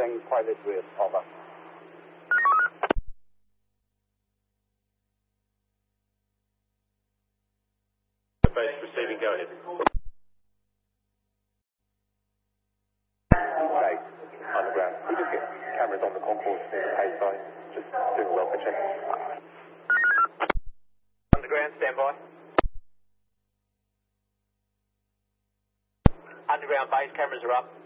Mustang pilot with, over. Base receiving, go ahead. Okay, underground. We just get cameras on the concourse near the pay side, just doing a welfare check. Underground, stand by. Underground base cameras are up.